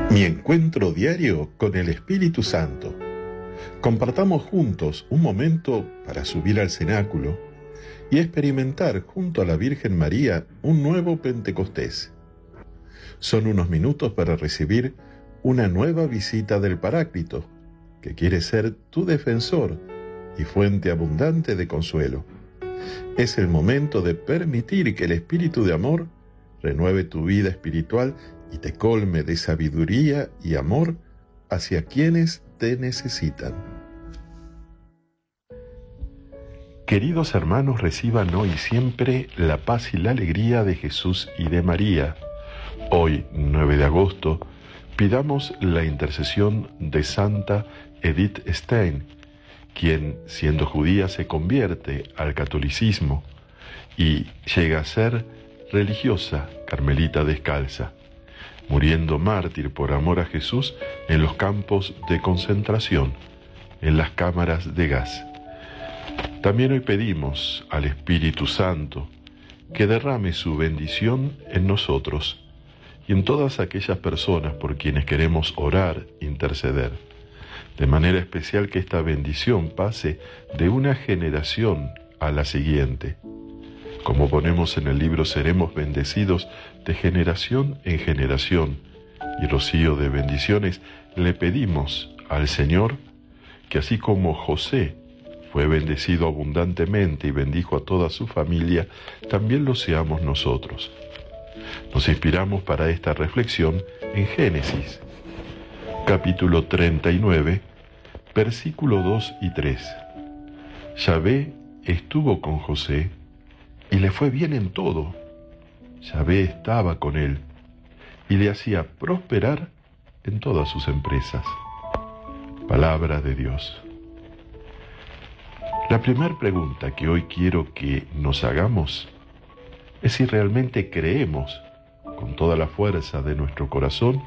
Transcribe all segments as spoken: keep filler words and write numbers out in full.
Mi encuentro diario con el Espíritu Santo. Compartamos juntos un momento para subir al cenáculo y experimentar junto a la Virgen María un nuevo Pentecostés. Son unos minutos para recibir una nueva visita del Paráclito, que quiere ser tu defensor y fuente abundante de consuelo. Es el momento de permitir que el Espíritu de amor renueve tu vida espiritual y te colme de sabiduría y amor hacia quienes te necesitan. Queridos hermanos, reciban hoy y siempre la paz y la alegría de Jesús y de María. Hoy, nueve de agosto, pidamos la intercesión de Santa Edith Stein, quien, siendo judía, se convierte al catolicismo y llega a ser religiosa carmelita descalza, muriendo mártir por amor a Jesús en los campos de concentración, en las cámaras de gas. También hoy pedimos al Espíritu Santo que derrame su bendición en nosotros y en todas aquellas personas por quienes queremos orar, interceder. De manera especial que esta bendición pase de una generación a la siguiente. Como ponemos en el libro, seremos bendecidos de generación en generación. Y rocío de bendiciones, le pedimos al Señor que así como José fue bendecido abundantemente y bendijo a toda su familia, también lo seamos nosotros. Nos inspiramos para esta reflexión en Génesis, capítulo treinta y nueve, versículos dos y tres. Yahvé estuvo con José y le fue bien en todo. Yahvé estaba con él y le hacía prosperar en todas sus empresas. Palabra de Dios. La primera pregunta que hoy quiero que nos hagamos es si realmente creemos con toda la fuerza de nuestro corazón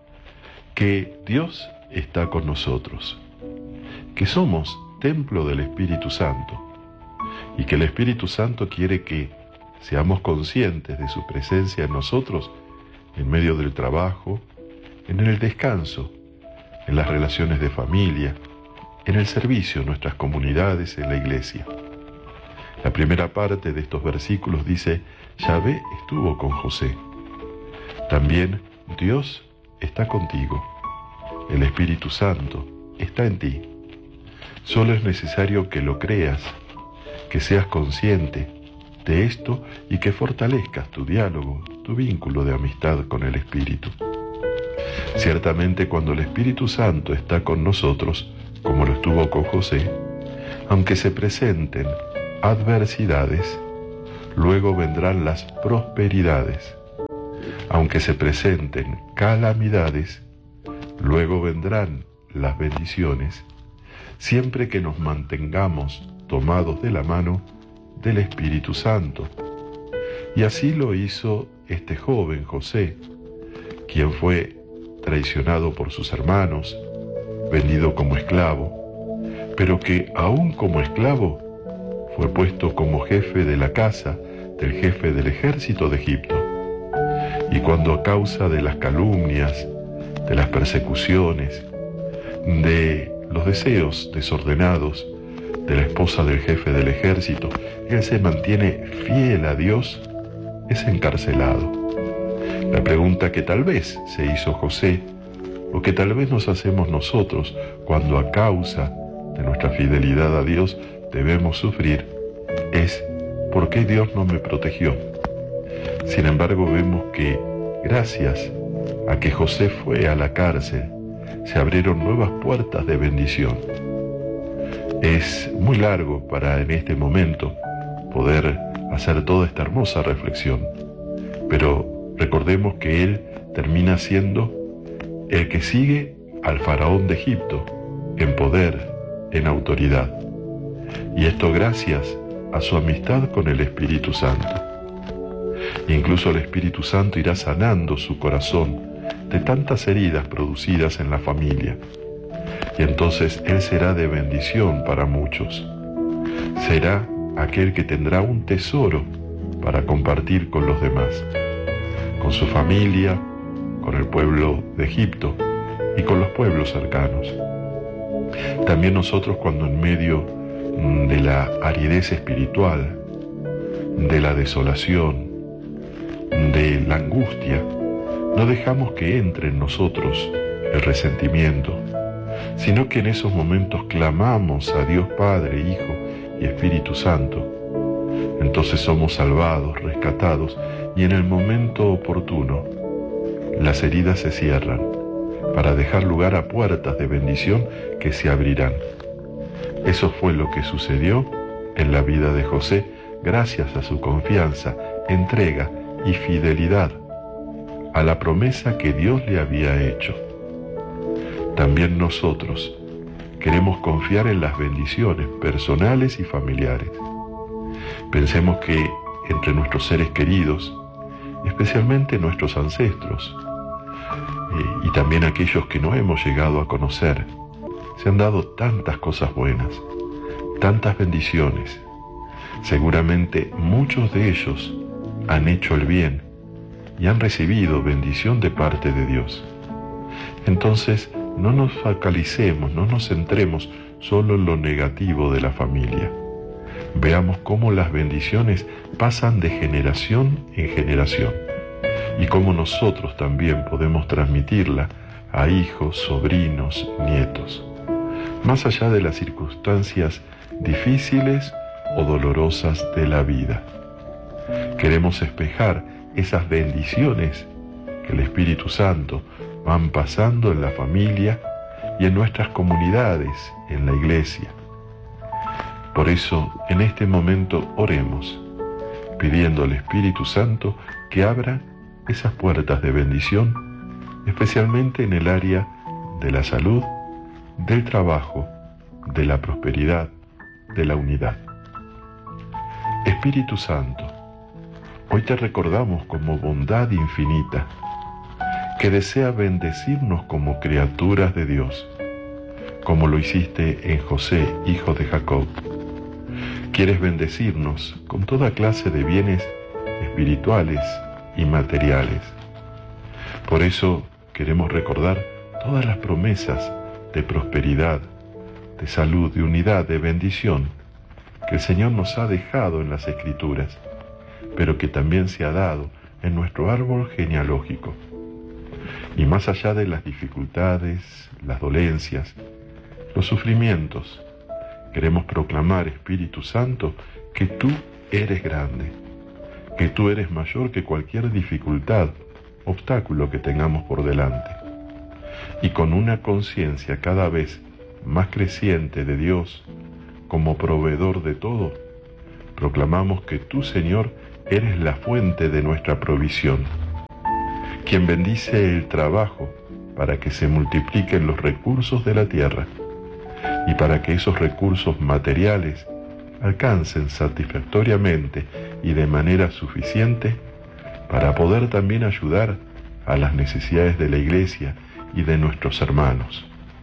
que Dios está con nosotros, que somos templo del Espíritu Santo y que el Espíritu Santo quiere que seamos conscientes de su presencia en nosotros en medio del trabajo, en el descanso, en las relaciones de familia, en el servicio, en nuestras comunidades, en la iglesia. La primera parte de estos versículos dice: Yahvé estuvo con José. También Dios está contigo. El Espíritu Santo está en ti. Solo es necesario que lo creas, que seas consciente de esto y que fortalezcas tu diálogo, tu vínculo de amistad con el Espíritu. Ciertamente, cuando el Espíritu Santo está con nosotros, como lo estuvo con José, aunque se presenten adversidades, luego vendrán las prosperidades. Aunque se presenten calamidades, luego vendrán las bendiciones, siempre que nos mantengamos tomados de la mano del Espíritu Santo. Y así lo hizo este joven José, quien fue traicionado por sus hermanos, vendido como esclavo, pero que aún como esclavo fue puesto como jefe de la casa del jefe del ejército de Egipto. Y cuando a causa de las calumnias, de las persecuciones, de los deseos desordenados de la esposa del jefe del ejército, él se mantiene fiel a Dios, es encarcelado. La pregunta que tal vez se hizo José, o que tal vez nos hacemos nosotros cuando a causa de nuestra fidelidad a Dios debemos sufrir, es: ¿por qué Dios no me protegió? Sin embargo, vemos que gracias a que José fue a la cárcel, se abrieron nuevas puertas de bendición. Es muy largo para en este momento poder hacer toda esta hermosa reflexión, pero recordemos que él termina siendo el que sigue al faraón de Egipto en poder, en autoridad. Y esto gracias a su amistad con el Espíritu Santo. Incluso el Espíritu Santo irá sanando su corazón de tantas heridas producidas en la familia. Y entonces él será de bendición para muchos. Será aquel que tendrá un tesoro para compartir con los demás, con su familia, con el pueblo de Egipto y con los pueblos cercanos. También nosotros, cuando en medio de la aridez espiritual, de la desolación, de la angustia, no dejamos que entre en nosotros el resentimiento, sino que en esos momentos clamamos a Dios Padre, Hijo y Espíritu Santo. Entonces somos salvados, rescatados, y en el momento oportuno las heridas se cierran para dejar lugar a puertas de bendición que se abrirán. Eso fue lo que sucedió en la vida de José, gracias a su confianza, entrega y fidelidad a la promesa que Dios le había hecho. También nosotros queremos confiar en las bendiciones personales y familiares. Pensemos que entre nuestros seres queridos, especialmente nuestros ancestros, eh, y también aquellos que no hemos llegado a conocer, se han dado tantas cosas buenas, tantas bendiciones. Seguramente muchos de ellos han hecho el bien y han recibido bendición de parte de Dios. Entonces, no nos focalicemos, no nos centremos solo en lo negativo de la familia. Veamos cómo las bendiciones pasan de generación en generación y cómo nosotros también podemos transmitirla a hijos, sobrinos, nietos, más allá de las circunstancias difíciles o dolorosas de la vida. Queremos espejar esas bendiciones que el Espíritu Santo van pasando en la familia y en nuestras comunidades, en la iglesia. Por eso, en este momento oremos, pidiendo al Espíritu Santo que abra esas puertas de bendición, especialmente en el área de la salud, del trabajo, de la prosperidad, de la unidad. Espíritu Santo, hoy te recordamos como bondad infinita, que desea bendecirnos como criaturas de Dios, como lo hiciste en José, hijo de Jacob. Quieres bendecirnos con toda clase de bienes espirituales y materiales. Por eso queremos recordar todas las promesas de prosperidad, de salud, de unidad, de bendición que el Señor nos ha dejado en las Escrituras, pero que también se ha dado en nuestro árbol genealógico. Y más allá de las dificultades, las dolencias, los sufrimientos, queremos proclamar, Espíritu Santo, que tú eres grande, que tú eres mayor que cualquier dificultad, obstáculo que tengamos por delante. Y con una conciencia cada vez más creciente de Dios como proveedor de todo, proclamamos que tú, Señor, eres la fuente de nuestra provisión, quien bendice el trabajo para que se multipliquen los recursos de la tierra y para que esos recursos materiales alcancen satisfactoriamente y de manera suficiente para poder también ayudar a las necesidades de la iglesia y de nuestros hermanos.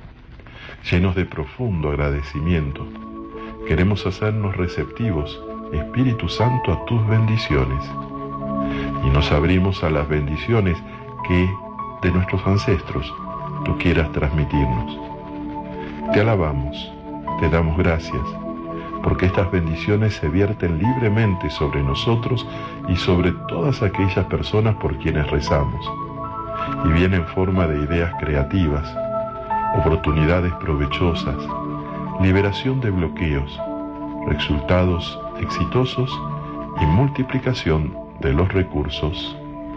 Llenos de profundo agradecimiento, queremos hacernos receptivos, Espíritu Santo, a tus bendiciones, y nos abrimos a las bendiciones que de nuestros ancestros tú quieras transmitirnos. Te alabamos, te damos gracias, porque estas bendiciones se vierten libremente sobre nosotros y sobre todas aquellas personas por quienes rezamos, y vienen en forma de ideas creativas, oportunidades provechosas, liberación de bloqueos, resultados exitosos y multiplicación de los recursos.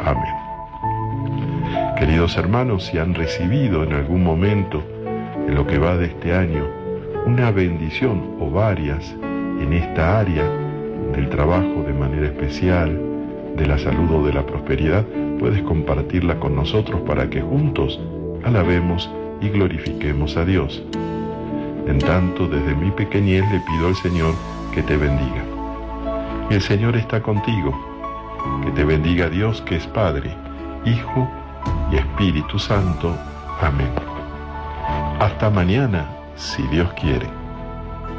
Amén. Queridos hermanos, si han recibido en algún momento, en lo que va de este año, una bendición o varias en esta área del trabajo de manera especial, de la salud o de la prosperidad, puedes compartirla con nosotros para que juntos alabemos y glorifiquemos a Dios. En tanto, desde mi pequeñez le pido al Señor que te bendiga. Y el Señor está contigo. Que te bendiga Dios, que es Padre, Hijo y Espíritu Santo. Amén. Hasta mañana, si Dios quiere.